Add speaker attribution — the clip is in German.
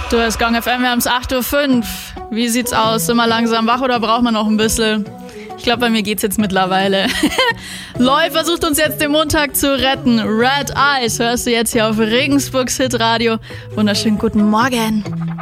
Speaker 1: Du hast Gong FM, wir haben es 8.05 Uhr. Wie sieht's aus? Sind wir langsam wach oder braucht man noch ein bisschen? Ich glaube, bei mir geht's jetzt mittlerweile. Loy versucht uns jetzt den Montag zu retten. Red Eyes hörst du jetzt hier auf Regensburgs Hitradio. Wunderschönen guten Morgen.